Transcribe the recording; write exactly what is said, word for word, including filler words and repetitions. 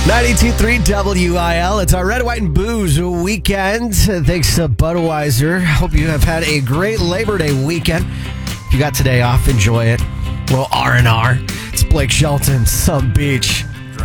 ninety-two point three W I L. It's our Red, White, and Booze weekend. Thanks to Budweiser. Hope you have had a great Labor Day weekend. If you got today off, enjoy it. A little R and R. It's Blake Shelton, Some Beach.